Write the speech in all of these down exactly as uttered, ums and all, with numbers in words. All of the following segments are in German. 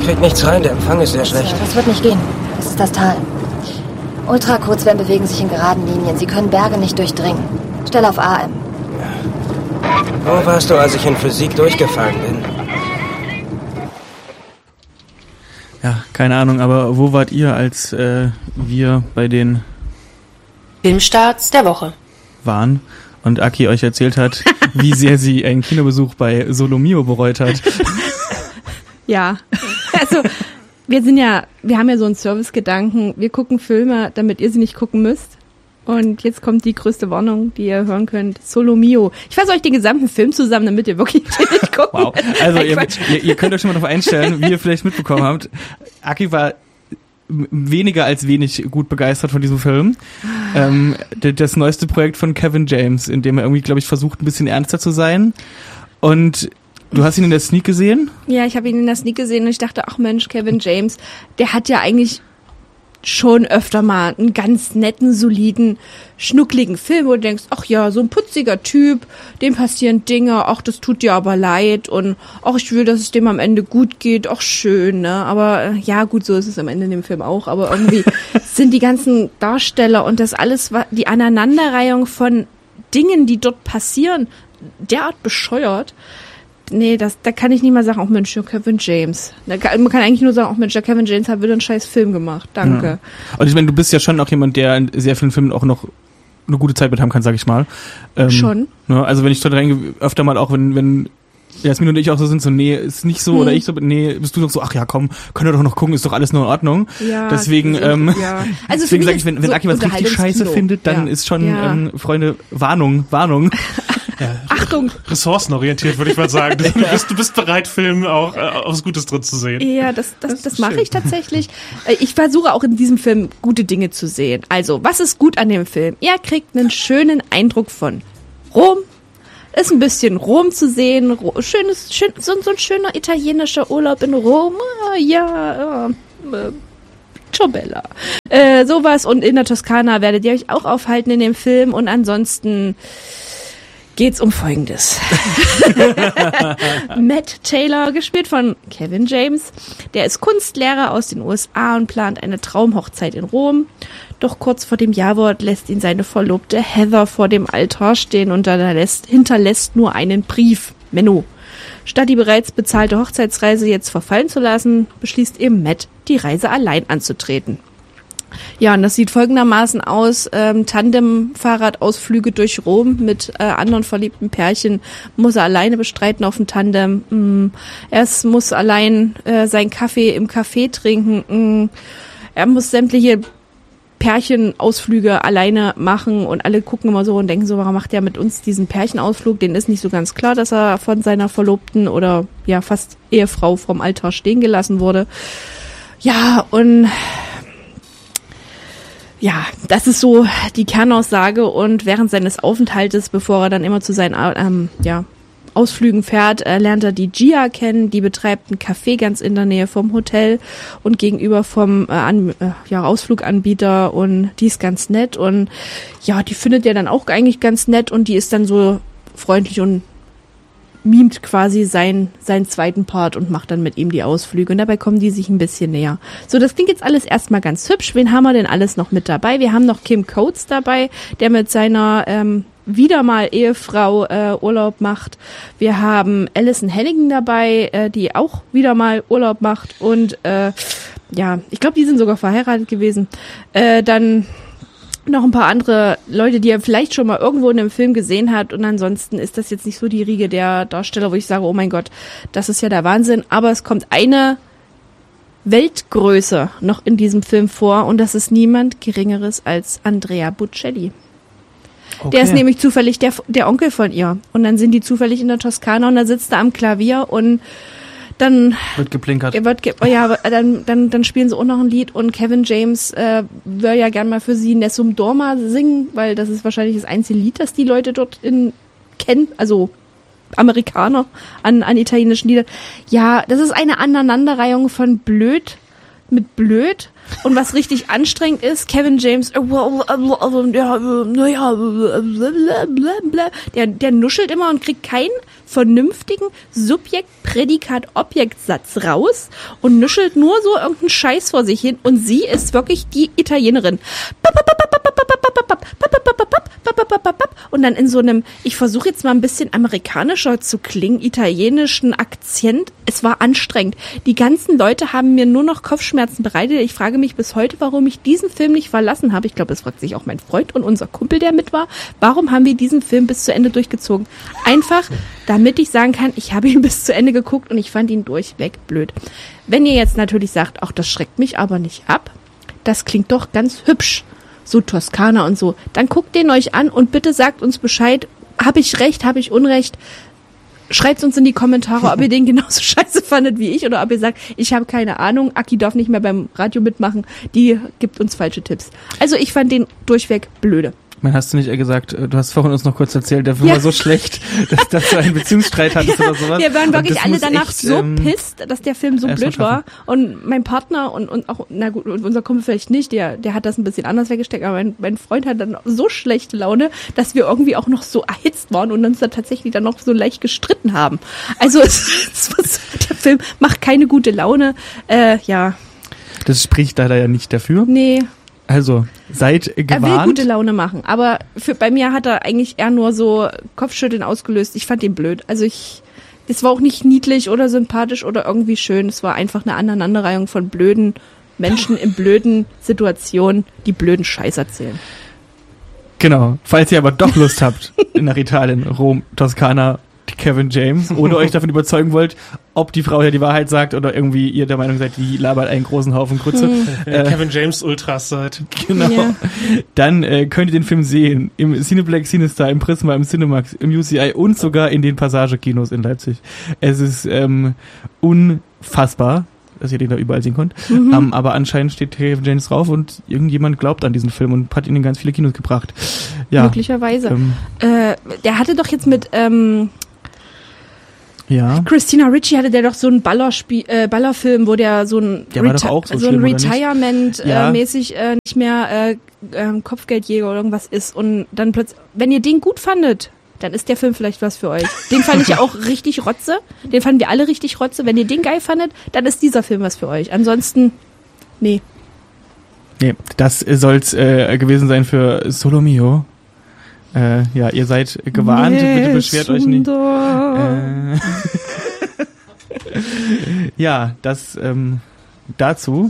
krieg nichts rein, der Empfang ist sehr das, schlecht. Das wird nicht gehen. Das ist das Tal. Ultrakurzwellen bewegen sich in geraden Linien. Sie können Berge nicht durchdringen. Stell auf A M. Wo warst du, als ich in Physik durchgefallen bin? Ja, keine Ahnung, aber wo wart ihr, als äh, wir bei den Filmstarts der Woche waren und Aki euch erzählt hat, wie sehr sie einen Kinobesuch bei Solo Mio bereut hat? Ja, also wir sind ja, wir haben ja so einen Servicegedanken, wir gucken Filme, damit ihr sie nicht gucken müsst. Und jetzt kommt die größte Warnung, die ihr hören könnt. Solo Mio. Ich fasse euch den gesamten Film zusammen, damit ihr wirklich nicht gucken. Wow. Also ihr, ihr, ihr könnt euch schon mal darauf einstellen, wie ihr vielleicht mitbekommen habt. Aki war weniger als wenig gut begeistert von diesem Film. Ähm, das neueste Projekt von Kevin James, in dem er irgendwie, glaube ich, versucht, ein bisschen ernster zu sein. Und du hast ihn in der Sneak gesehen? Ja, ich habe ihn in der Sneak gesehen und ich dachte, ach Mensch, Kevin James, der hat ja eigentlich schon öfter mal einen ganz netten, soliden, schnuckligen Film, wo du denkst, ach ja, so ein putziger Typ, dem passieren Dinge, ach, das tut dir aber leid und ach, ich will, dass es dem am Ende gut geht, ach, schön, ne, aber ja, gut, so ist es am Ende in dem Film auch, aber irgendwie sind die ganzen Darsteller und das alles, die Aneinanderreihung von Dingen, die dort passieren, derart bescheuert. Nee, das, da kann ich nicht mal sagen, auch Mensch, der Kevin James. Da kann, man kann eigentlich nur sagen, auch Mensch, der Kevin James hat wieder einen scheiß Film gemacht. Danke. Ja. Und ich meine, du bist ja schon auch jemand, der in sehr vielen Filmen auch noch eine gute Zeit mit haben kann, sag ich mal. Ähm, schon. Ne, also wenn ich dort reingehe, öfter mal auch, wenn, wenn Jasmin und ich auch so sind, so, nee, ist nicht so, hm. oder ich so, nee, bist du doch so, ach ja, komm, können wir doch noch gucken, ist doch alles nur in Ordnung. Ja. Deswegen, ähm, ja. Also deswegen sage ich, wenn, wenn so Aki was richtig scheiße findet, dann ja. ist schon, ja. ähm, Freunde, Warnung, Warnung. Ja. Achtung! Ressourcenorientiert, würde ich mal sagen. Du, ja. bist, du bist bereit, Filme auch äh, aufs Gutes drin zu sehen. Ja, das, das, das, das mache ich tatsächlich. Ich versuche auch in diesem Film gute Dinge zu sehen. Also, was ist gut an dem Film? Er kriegt einen schönen Eindruck von Rom. Ist ein bisschen Rom zu sehen. Ro- schönes, schön, so, so ein schöner italienischer Urlaub in Rom. Ja, äh, Ciao Bella. Äh, sowas. Und in der Toskana werdet ihr euch auch aufhalten in dem Film. Und ansonsten geht's um Folgendes. Matt Taylor, gespielt von Kevin James, der ist Kunstlehrer aus den U S A und plant eine Traumhochzeit in Rom. Doch kurz vor dem Jawort lässt ihn seine Verlobte Heather vor dem Altar stehen und hinterlässt, hinterlässt nur einen Brief. Menno. Statt die bereits bezahlte Hochzeitsreise jetzt verfallen zu lassen, beschließt eben Matt, die Reise allein anzutreten. Ja, und das sieht folgendermaßen aus, ähm, Tandem-Fahrradausflüge durch Rom mit äh, anderen verliebten Pärchen muss er alleine bestreiten auf dem Tandem. Mm, er muss allein äh, seinen Kaffee im Café trinken. Mm, er muss sämtliche Pärchenausflüge alleine machen und alle gucken immer so und denken so, warum macht er mit uns diesen Pärchenausflug? Denen ist nicht so ganz klar, dass er von seiner Verlobten oder ja fast Ehefrau vom Altar stehen gelassen wurde. Ja, und ja, das ist so die Kernaussage und während seines Aufenthaltes, bevor er dann immer zu seinen ähm, ja, Ausflügen fährt, äh, lernt er die Gia kennen, die betreibt ein Café ganz in der Nähe vom Hotel und gegenüber vom äh, an, äh, ja, Ausfluganbieter und die ist ganz nett und ja, die findet er dann auch eigentlich ganz nett und die ist dann so freundlich und mimt quasi sein, seinen zweiten Part und macht dann mit ihm die Ausflüge. Und dabei kommen die sich ein bisschen näher. So, das klingt jetzt alles erstmal ganz hübsch. Wen haben wir denn alles noch mit dabei? Wir haben noch Kim Coates dabei, der mit seiner ähm, wieder mal Ehefrau äh, Urlaub macht. Wir haben Alison Hannigan dabei, äh, die auch wieder mal Urlaub macht. Und äh, ja, ich glaube, die sind sogar verheiratet gewesen. Äh, dann noch ein paar andere Leute, die er vielleicht schon mal irgendwo in einem Film gesehen hat und ansonsten ist das jetzt nicht so die Riege der Darsteller, wo ich sage, oh mein Gott, das ist ja der Wahnsinn, aber es kommt eine Weltgröße noch in diesem Film vor und das ist niemand Geringeres als Andrea Bocelli. Okay. Der ist nämlich zufällig der, der Onkel von ihr und dann sind die zufällig in der Toskana und da sitzt er am Klavier und dann wird geplinkert. Er wird ge- ja, dann, dann, dann spielen sie auch noch ein Lied und Kevin James äh, will ja gern mal für sie Nessun Dorma singen, weil das ist wahrscheinlich das einzige Lied, das die Leute dort in, kennen, also Amerikaner an, an italienischen Liedern. Ja, das ist eine Aneinanderreihung von blöd, mit blöd und was richtig anstrengend ist. Kevin James, der, der nuschelt immer und kriegt keinen vernünftigen Subjekt-Prädikat-Objekt-Satz raus und nuschelt nur so irgendeinen Scheiß vor sich hin und sie ist wirklich die Italienerin. Und dann in so einem, ich versuche jetzt mal ein bisschen amerikanischer zu klingen, italienischen Akzent. Es war anstrengend. Die ganzen Leute haben mir nur noch Kopfschmerzen bereitet. Ich frage mich bis heute, warum ich diesen Film nicht verlassen habe. Ich glaube, das fragt sich auch mein Freund und unser Kumpel, der mit war. Warum haben wir diesen Film bis zu Ende durchgezogen? Einfach, damit ich sagen kann, ich habe ihn bis zu Ende geguckt und ich fand ihn durchweg blöd. Wenn ihr jetzt natürlich sagt, ach, das schreckt mich aber nicht ab, das klingt doch ganz hübsch. So Toskana und so, dann guckt den euch an und bitte sagt uns Bescheid, habe ich recht, habe ich Unrecht, schreibt uns in die Kommentare, ob ihr den genauso scheiße fandet wie ich oder ob ihr sagt, ich habe keine Ahnung, Aki darf nicht mehr beim Radio mitmachen, die gibt uns falsche Tipps. Also ich fand den durchweg blöde. Man, hast du nicht gesagt, du hast vorhin uns noch kurz erzählt, der Film Ja. war so schlecht, dass, dass du einen Beziehungsstreit hattest Ja, oder sowas. wir waren Und wirklich das alle muss danach echt, so ähm, pisst, dass der Film so erst mal blöd war. Und mein Partner und, und auch, na gut, und unser Kumpel vielleicht nicht, der, der hat das ein bisschen anders weggesteckt, aber mein, mein Freund hat dann so schlechte Laune, dass wir irgendwie auch noch so erhitzt waren und uns da tatsächlich dann noch so leicht gestritten haben. Also es, es war so, der Film macht keine gute Laune. Äh, ja, Das spricht leider ja nicht dafür. nee. Also, seid Er will gewarnt. gute Laune machen, aber für, bei mir hat er eigentlich eher nur so Kopfschütteln ausgelöst. Ich fand ihn blöd. Also ich, das war auch nicht niedlich oder sympathisch oder irgendwie schön. Es war einfach eine Aneinanderreihung von blöden Menschen in blöden Situationen, die blöden Scheiß erzählen. Genau. Falls ihr aber doch Lust habt, nach Italien, Rom, Toskana, Kevin James, oder euch davon überzeugen wollt, ob die Frau ja die Wahrheit sagt oder irgendwie ihr der Meinung seid, die labert einen großen Haufen Grütze. Ja, Kevin James Ultras seid. Genau. Ja. Dann äh, könnt ihr den Film sehen im Cineplex, Cinestar, im Prisma, im Cinemax, im U C I und sogar in den Passage-Kinos in Leipzig. Es ist ähm, unfassbar, dass ihr den da überall sehen könnt. Mhm. Ähm, aber anscheinend steht Kevin James drauf und irgendjemand glaubt an diesen Film und hat ihn in ganz viele Kinos gebracht. Ja. Möglicherweise. Ähm, Äh, der hatte doch jetzt mit ähm, ja. Christina Ricci hatte der doch so einen Ballerspiel, äh, Ballerfilm, wo der so ein, Der war doch auch so so ein schlimm, oder nicht? Retirement Ja. äh, mäßig äh, nicht mehr äh, äh, Kopfgeldjäger oder irgendwas ist und dann plötzlich, wenn ihr den gut fandet, dann ist der Film vielleicht was für euch. Den fand ich ja auch richtig Rotze. Den fanden wir alle richtig Rotze. Wenn ihr den geil fandet, dann ist dieser Film was für euch. Ansonsten, nee. Nee, das soll's äh, gewesen sein für Solo Mio. Äh, ja, ihr seid gewarnt, bitte beschwert euch nicht. Äh, ja, das ähm, dazu.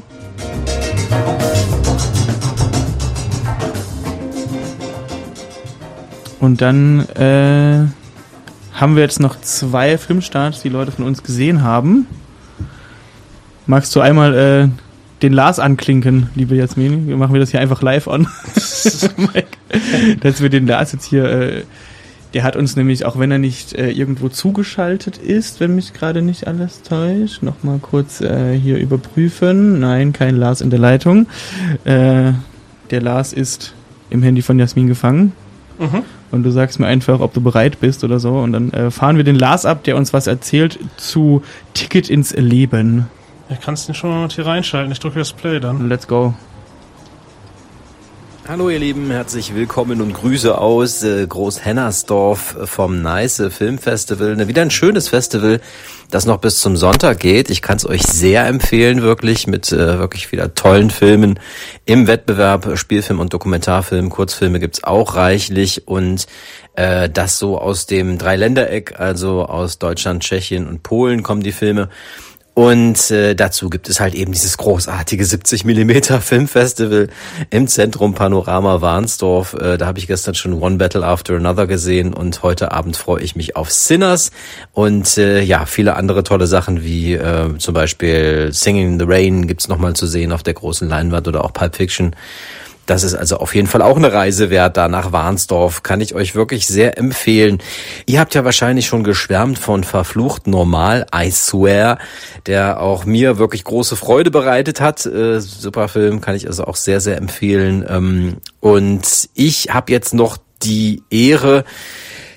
Und dann äh, haben wir jetzt noch zwei Filmstarts, die Leute von uns gesehen haben. Magst du einmal äh, den Lars anklinken, liebe Jasmin? Wir machen wir das hier einfach live an. Dass wir den Lars jetzt hier, äh, der hat uns nämlich, auch wenn er nicht äh, irgendwo zugeschaltet ist, wenn mich gerade nicht alles täuscht, nochmal kurz äh, hier überprüfen. Nein, kein Lars in der Leitung. Äh, der Lars ist im Handy von Jasmin gefangen. Mhm. Und du sagst mir einfach, ob du bereit bist oder so. Und dann äh, fahren wir den Lars ab, der uns was erzählt zu Ticket ins Leben. Ja, kannst du schon mal hier reinschalten. Ich drücke das Play dann. Let's go. Hallo ihr Lieben, herzlich willkommen und Grüße aus äh, Großhennersdorf vom Nice Filmfestival. Ne, wieder ein schönes Festival, das noch bis zum Sonntag geht. Ich kann es euch sehr empfehlen, wirklich, mit äh, wirklich wieder tollen Filmen im Wettbewerb. Spielfilm und Dokumentarfilm, Kurzfilme gibt's auch reichlich und äh, das so aus dem Dreiländereck, also aus Deutschland, Tschechien und Polen kommen die Filme. Und äh, dazu gibt es halt eben dieses großartige siebzig Millimeter Filmfestival im Zentrum Panorama Warnsdorf. Äh, da habe ich gestern schon One Battle After Another gesehen und heute Abend freue ich mich auf Sinners und äh, ja, viele andere tolle Sachen wie äh, zum Beispiel Singing in the Rain gibt's nochmal zu sehen auf der großen Leinwand oder auch Pulp Fiction. Das ist also auf jeden Fall auch eine Reise wert, da nach Warnsdorf. Kann ich euch wirklich sehr empfehlen. Ihr habt ja wahrscheinlich schon geschwärmt von Verflucht Normal, I Swear, der auch mir wirklich große Freude bereitet hat. Äh, super Film, kann ich also auch sehr, sehr empfehlen. Ähm, und ich habe jetzt noch die Ehre,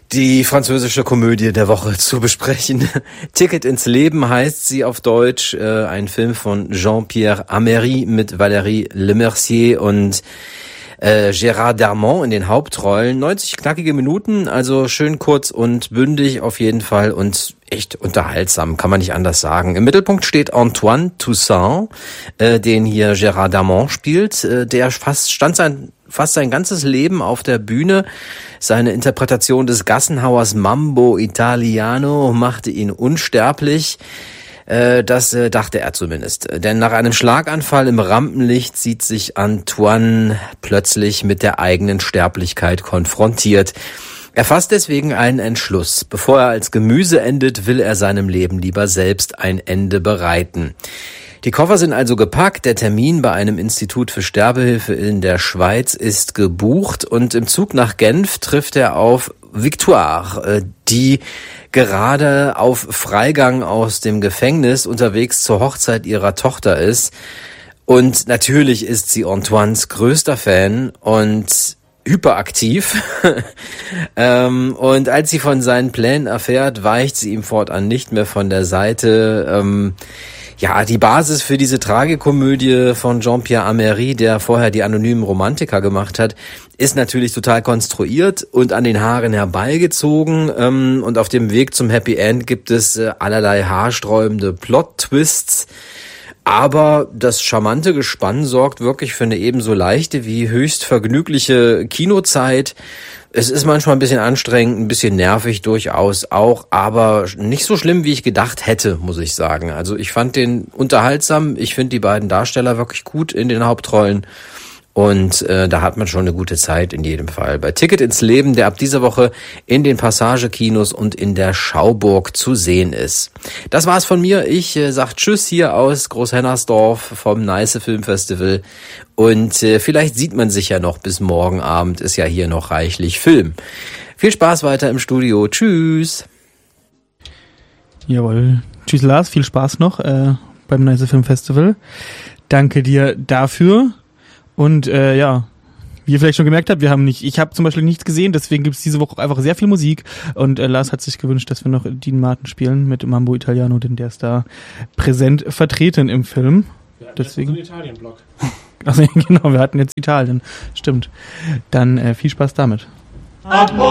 die französische Komödie der Woche zu besprechen. Ticket ins Leben heißt sie auf Deutsch, äh, ein Film von Jean-Pierre Améry mit Valérie Lemercier und äh, Gérard Darmon in den Hauptrollen. neunzig knackige Minuten, also schön kurz und bündig auf jeden Fall und echt unterhaltsam, kann man nicht anders sagen. Im Mittelpunkt steht Antoine Toussaint, äh, den hier Gérard Darmon spielt, äh, der fast stand sein fast sein ganzes Leben auf der Bühne. Seine Interpretation des Gassenhauers Mambo Italiano machte ihn unsterblich. Das dachte er zumindest. Denn nach einem Schlaganfall im Rampenlicht sieht sich Antoine plötzlich mit der eigenen Sterblichkeit konfrontiert. Er fasst deswegen einen Entschluss. Bevor er als Gemüse endet, will er seinem Leben lieber selbst ein Ende bereiten. Die Koffer sind also gepackt, der Termin bei einem Institut für Sterbehilfe in der Schweiz ist gebucht und im Zug nach Genf trifft er auf Victoire, die gerade auf Freigang aus dem Gefängnis unterwegs zur Hochzeit ihrer Tochter ist. Und natürlich ist sie Antoines größter Fan und hyperaktiv. ähm, und als sie von seinen Plänen erfährt, weicht sie ihm fortan nicht mehr von der Seite. Ähm, Ja, die Basis für diese Tragikomödie von Jean-Pierre Améry, der vorher die anonymen Romantiker gemacht hat, ist natürlich total konstruiert und an den Haaren herbeigezogen. Ähm, und auf dem Weg zum Happy End gibt es äh, allerlei haarsträubende Plot-Twists. Aber das charmante Gespann sorgt wirklich für eine ebenso leichte wie höchst vergnügliche Kinozeit. Es ist manchmal ein bisschen anstrengend, ein bisschen nervig durchaus auch, aber nicht so schlimm, wie ich gedacht hätte, muss ich sagen. Also ich fand den unterhaltsam, ich finde die beiden Darsteller wirklich gut in den Hauptrollen und äh, da hat man schon eine gute Zeit in jedem Fall. Bei Ticket ins Leben, der ab dieser Woche in den Passagekinos und in der Schauburg zu sehen ist. Das war's von mir. Ich äh, sag Tschüss hier aus Großhennersdorf vom Neiße Filmfestival. Und äh, vielleicht sieht man sich ja noch bis morgen Abend, ist ja hier noch reichlich Film. Viel Spaß weiter im Studio. Tschüss. Jawohl. Tschüss Lars, viel Spaß noch äh, beim Neiße Filmfestival. Danke dir dafür. Und äh, ja, wie ihr vielleicht schon gemerkt habt, wir haben nicht, ich habe zum Beispiel nichts gesehen, deswegen gibt es diese Woche auch einfach sehr viel Musik. Und äh, Lars hat sich gewünscht, dass wir noch Dean Martin spielen mit Mambo Italiano, denn der ist da präsent vertreten im Film. Ja, deswegen. So einen Italien-Blog. Also genau, wir hatten jetzt Italien. Stimmt. Dann äh, viel Spaß damit.